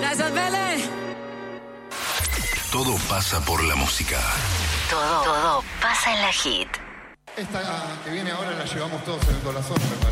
Todo pasa por la música. Todo pasa en la hit. Esta que viene ahora la llevamos todos en el corazón, me parece.